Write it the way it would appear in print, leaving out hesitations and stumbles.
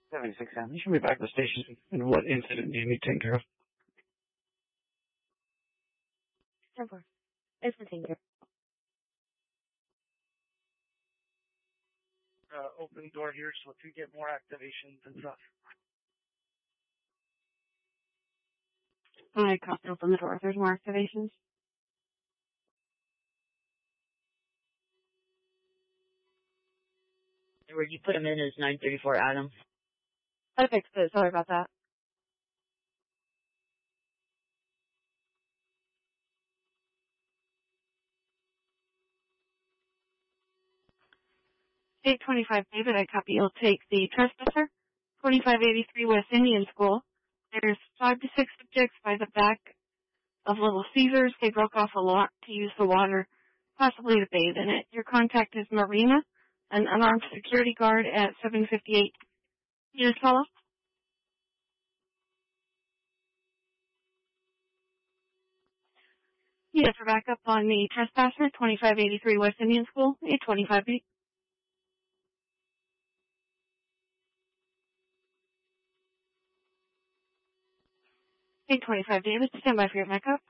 76 Sam. You should be back at the station. And what incident do you need taken care of? 10-4. It's been taken care of. Open door here so if you get more activations and stuff. I copy open the door if there's more activations. Where you put them in is 934 Adam. I fixed it. Sorry about that. $825 David, I copy. You'll take the trespasser. 2583 West Indian School. There's 5 to 6 subjects by the back of Little Caesars. They broke off a lot to use the water, possibly to bathe in it. Your contact is Marina, an unarmed security guard at 758. Yes, hello? Yes, we're back up on the trespasser, 2583 West Indian School, 825. 825 David, stand by for your backup.